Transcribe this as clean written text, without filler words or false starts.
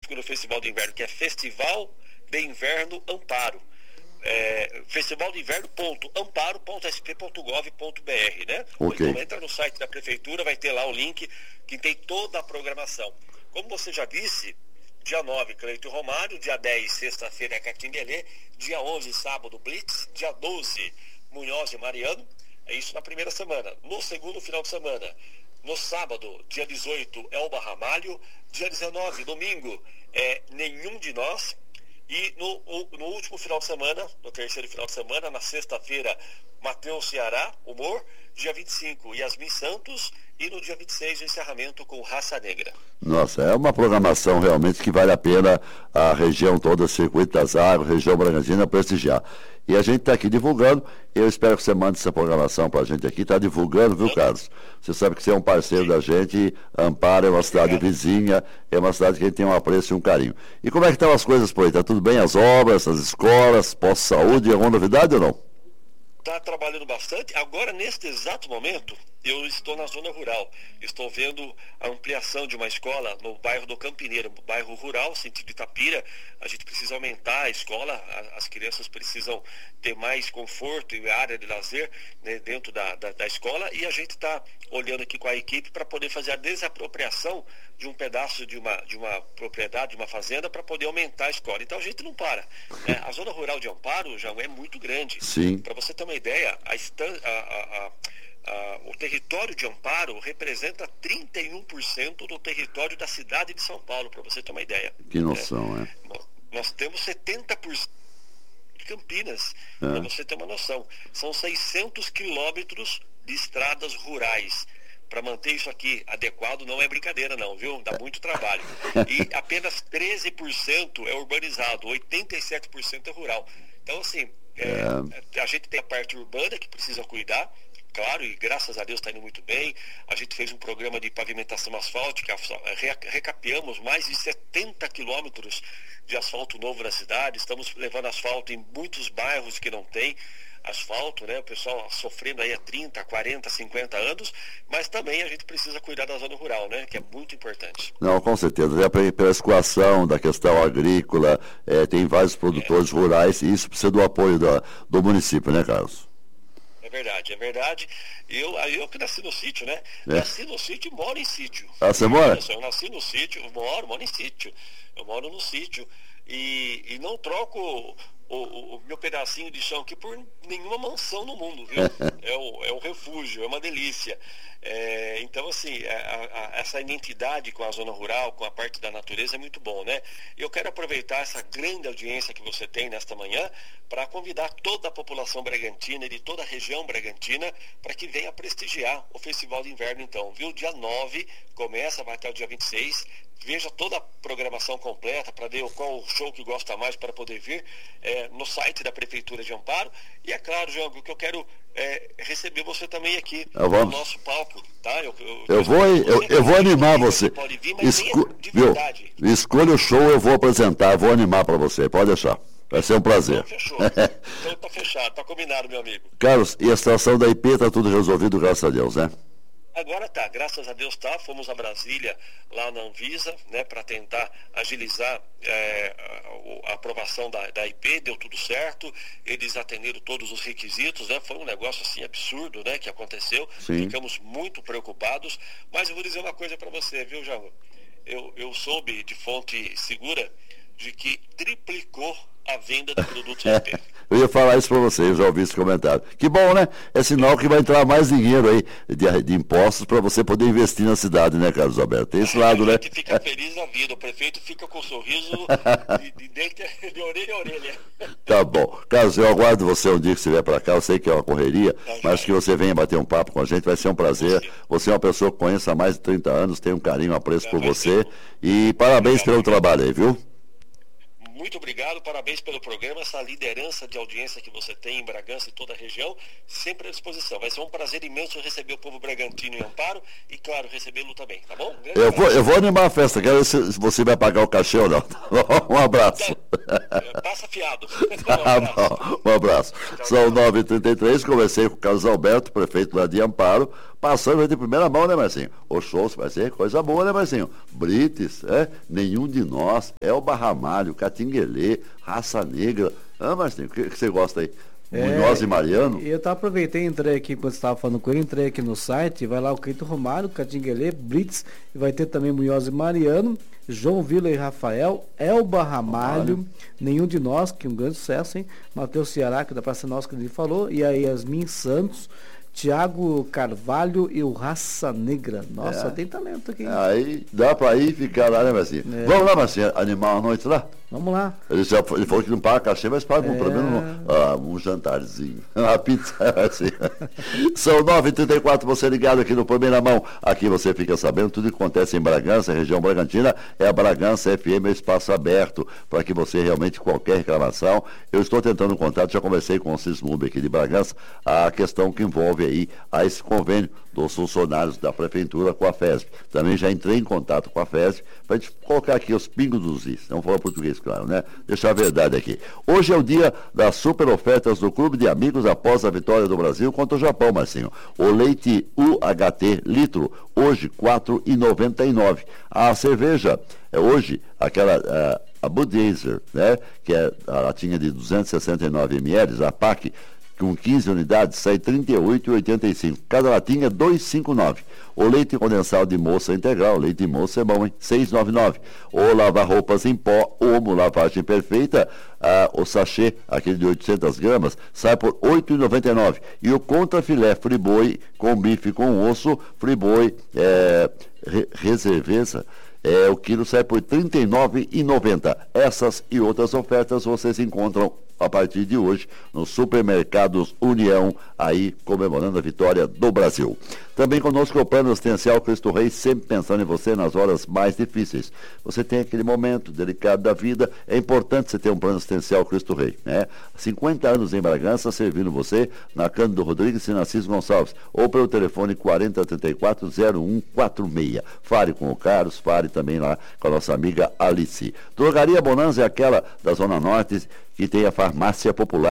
segundo Festival de Inverno, que é Festival de Inverno Amparo. festivaldeinverno.amparo.sp.gov.br, né? Okay. Então entra no site da prefeitura, vai ter lá o link que tem toda a programação. Como você já disse, dia 9, Cleito Romário, dia 10, sexta-feira, é Catinguelê, dia 11, sábado, Blitz, dia 12, Munhoz e Mariano, é isso na primeira semana. No segundo final de semana, no sábado, dia 18, Elba Ramalho, dia 19, domingo, Nenhum de Nós, e no último final de semana, no terceiro final de semana, na sexta-feira, Mateus Ceará, Humor, dia 25, Yasmin Santos, e no dia 26, o encerramento com Raça Negra. Nossa, é uma programação realmente que vale a pena a região toda, Circuito das Águas, região Bragantina, prestigiar. E a gente está aqui divulgando, eu espero que você mande essa programação para a gente aqui, está divulgando, viu, Carlos? Você sabe que você é um parceiro da gente, e Amparo é uma cidade vizinha, é uma cidade que a gente tem um apreço e um carinho. E como é que estão as coisas por aí? Está tudo bem, as obras, as escolas, pós-saúde, alguma novidade ou não? Está trabalhando bastante. Agora, neste exato momento, eu estou na zona rural. Estou vendo a ampliação de uma escola no bairro do Campineiro, bairro rural, sentido Itapira. A gente precisa aumentar a escola, as crianças precisam ter mais conforto e área de lazer, né, dentro da escola, e a gente está olhando aqui com a equipe para poder fazer a desapropriação de um pedaço de uma propriedade, de uma fazenda, para poder aumentar a escola. Então a gente não para, né? A zona rural de Amparo já é muito grande. Para você ter uma ideia, o território de Amparo representa 31% do território da cidade de São Paulo, para você ter uma ideia. Que noção, Nós temos 70% de Campinas, para você ter uma noção. São 600 quilômetros de estradas rurais. Para manter isso aqui adequado não é brincadeira não, viu? Dá muito trabalho. E apenas 13% é urbanizado, 87% é rural. Então, assim, a gente tem a parte urbana que precisa cuidar, claro, e graças a Deus está indo muito bem. A gente fez um programa de pavimentação asfáltica, recapeamos mais de 70 quilômetros de asfalto novo na cidade, estamos levando asfalto em muitos bairros que não tem asfalto, né? O pessoal sofrendo aí há 30, 40, 50 anos, mas também a gente precisa cuidar da zona rural, né? Que é muito importante. Não, com certeza. Pela escoação da questão agrícola, tem vários produtores rurais e isso precisa do apoio do município, né, Carlos? É verdade. Eu que nasci no sítio, né? Nasci no sítio e moro em sítio. Ah, você mora? Eu nasci no sítio, moro em sítio. Eu moro no sítio e não troco o meu pedacinho de chão aqui por nenhuma mansão no mundo, viu? É um refúgio, é uma delícia. Então, assim, essa identidade com a zona rural, com a parte da natureza é muito bom, né? Eu quero aproveitar essa grande audiência que você tem nesta manhã para convidar toda a população bragantina e de toda a região bragantina para que venha prestigiar o Festival de Inverno, então, viu? Dia 9, começa, vai até o dia 26. Veja toda a programação completa para ver qual o show que gosta mais para poder vir no site da Prefeitura de Amparo. E é claro, João, que eu quero receber você também aqui no nosso palco, tá? Eu vou animar você. Pode vir, mas de verdade. Escolha o show, eu vou apresentar, vou animar para você, pode deixar. Vai ser um prazer. Então, fechou. Então tá fechado, tá combinado, meu amigo. Carlos, e a situação da IP está tudo resolvido, graças a Deus, né? Agora tá, graças a Deus tá. Fomos a Brasília, lá na Anvisa, né, para tentar agilizar a aprovação da IP, deu tudo certo, eles atenderam todos os requisitos, né? Foi um negócio assim absurdo, né, que aconteceu. Sim. Ficamos muito preocupados, mas eu vou dizer uma coisa para você, viu, Jaú? Eu soube de fonte segura de que triplicou a venda de produtos IP. Eu ia falar isso para você, eu já ouvi esse comentário. Que bom, né? É sinal que vai entrar mais dinheiro aí de impostos para você poder investir na cidade, né, Carlos Alberto? Tem esse lado, né? A gente fica feliz na vida, o prefeito fica com um sorriso de orelha a orelha. Tá bom. Carlos, eu aguardo você um dia que você vier para cá, eu sei que é uma correria, mas que você venha bater um papo com a gente, vai ser um prazer. Você é uma pessoa que conheço há mais de 30 anos, tem um carinho, um apreço por você, e parabéns pelo trabalho aí, viu? Muito obrigado, parabéns pelo programa, essa liderança de audiência que você tem em Bragança e toda a região, sempre à disposição. Vai ser um prazer imenso receber o povo bragantino em Amparo e, claro, recebê-lo também, tá bom? Eu vou animar a festa, quero ver se você vai pagar o cachê ou não. Um abraço. Passa fiado. Um abraço. São 9h33, conversei com o Carlos Alberto, prefeito lá de Amparo, passando de primeira mão, né, Marcinho? O show vai ser coisa boa, né, Marcinho? Brites, Nenhum de Nós, Elba Ramalho, Catinguelê, Raça Negra. Marcinho, o que você gosta aí? Munhoz e Mariano? Eu aproveitei, entrei aqui, quando você estava falando com ele, entrei aqui no site, vai lá o Cleito Romário, Catinguelê, Brits, e vai ter também Munhoz e Mariano, João Vila e Rafael, Elba Ramalho, Nenhum de Nós, que é um grande sucesso, hein? Matheus Ceará, que da Praça Nossa que ele falou, e a Yasmin Santos, Tiago Carvalho e o Raça Negra. Nossa, tem talento aqui. Aí dá pra ir ficar lá, né, Marcinho? Vamos lá, Marcinho, animar uma noite lá? Vamos lá. Ele falou que não paga cachê, mas paga pelo menos um jantarzinho. Uma pizza, assim. São 9h34, você ligado aqui no Primeira Mão. Aqui você fica sabendo tudo que acontece em Bragança, região Bragantina. É a Bragança FM, é espaço aberto para que você realmente, qualquer reclamação. Eu estou tentando um contato, já conversei com o Sismub aqui de Bragança, a questão que envolve aí a esse convênio dos funcionários da Prefeitura com a FESP. Também já entrei em contato com a FESP para a gente colocar aqui os pingos dos is. Não falar português, claro, né? Deixar a verdade aqui. Hoje é o dia das super ofertas do Clube de Amigos após a vitória do Brasil contra o Japão, Marcinho. O leite UHT litro, hoje R$ 4,99. A cerveja, hoje, aquela, a Budweiser, né? Que é a latinha de 269 ml, a PAC, com 15 unidades, sai R$ 38,85. Cada latinha, R$ 2,59. O leite condensado de moça integral, leite de moça é bom, hein? R$ 6,99. O lavar roupas em pó, Omo lavagem perfeita, o sachê, aquele de 800 gramas, sai por R$ 8,99. E o contrafilé friboi com bife com osso, friboi reserveza, o quilo sai por R$ 39,90. Essas e outras ofertas vocês encontram a partir de hoje nos supermercados União, aí comemorando a vitória do Brasil. Também conosco o Plano Assistencial Cristo Rei, sempre pensando em você nas horas mais difíceis. Você tem aquele momento delicado da vida, é importante você ter um Plano Assistencial Cristo Rei, né? 50 anos em Bragança, servindo você na Cândido Rodrigues e Narciso Gonçalves, ou pelo telefone 4034-0146. Fale com o Carlos, fale também lá com a nossa amiga Alice. Drogaria Bonanza é aquela da Zona Norte, que tem a farmácia popular